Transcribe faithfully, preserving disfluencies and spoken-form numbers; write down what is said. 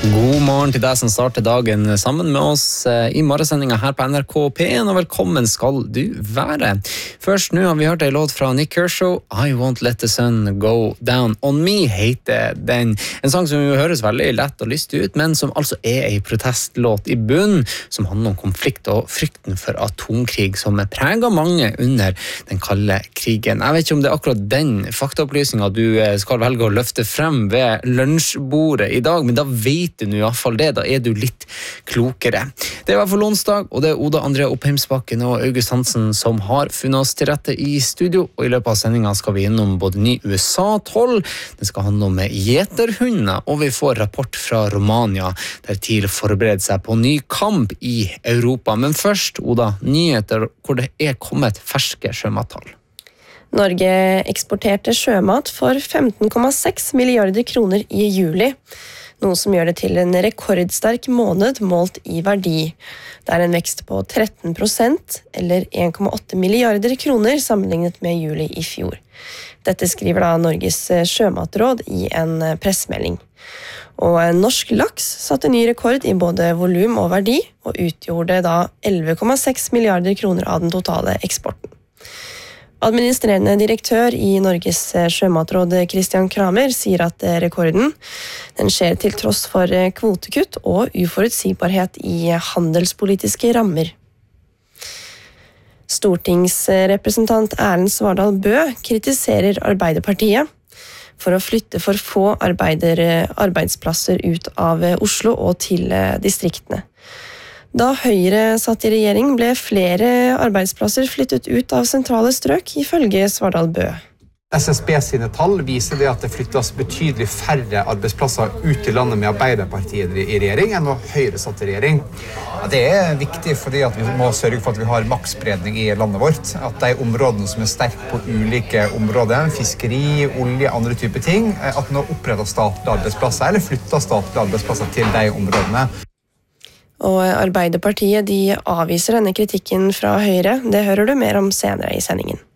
God morgen til deg som starter dagen sammen med oss i morgensendingen her på N R K P en, og velkommen skal du være. Først nå har vi hørt en låt fra Nick Kershaw, I Won't Let the Sun Go Down On Me heter den. En sang som jo høres veldig lett og lystig ut, men som altså er en protestlåt i bunn, som handler om konflikt og frykten for atomkrig som preger mange under den kalde krigen. Jeg vet ikke om det er akkurat den faktaopplysningen du skal velge å løfte frem ved lunsjbordet i dag, men da vet du nå i hvert fall det, da er du litt klokere. Det er i hvert fall onsdag, og det er Oda Andrea Oppheimsbakken og August Hansen som har funnet oss til rette i studio, og i løpet av sendingen skal vi innom både ny U S A-toll, det skal handle om gjeterhunder, og vi får rapport fra Romania, der TIL forbereder seg på ny kamp i Europa. Men først, Oda, nyheter hvor det er kommet ferske sjømattall. Norge eksporterte sjømat for femten komma seks milliarder kroner i juli, noe som gjør det til en rekordsterk måned målt i verdi. Det er en vekst på tretten prosent, eller en komma åtte milliarder kroner sammenlignet med juli i fjor. Dette skriver da Norges sjømatråd i en pressemelding. Og norsk laks satte ny rekord i både volum og verdi, og utgjorde da elleve komma seks milliarder kroner av den totale eksporten. Administrerende direktør i Norges sjømatråd Christian Kramer sier at rekorden den skjer til tross for kvotekutt og uforutsigbarhet i handelspolitiske rammer. Stortingsrepresentant Erlend Svardal Bøe kritiserer Arbeiderpartiet for å flytte for få arbeider, arbeidsplasser ut av Oslo og til distriktene. Da Høyre satt i regjering, ble flere arbeidsplasser flyttet ut av sentrale strøk, ifølge Svardal Bøe. S S B sine tall viser det at det flyttes betydelig færre arbeidsplasser ut i landet med Arbeiderpartiet i regjering enn når Høyre satt i regjering. Ja, det er viktig fordi at vi må sørge for at vi har maksspredning i landet vårt. At de områdene som er sterke på ulike områder, fiskeri, olje, andre typer ting, at nå oppretter statlige arbeidsplasser eller flytter statlige arbeidsplasser til de områdene. Og Arbeiderpartiet de avviser denne kritikken fra Høyre. Det hører du mer om senere i sendingen.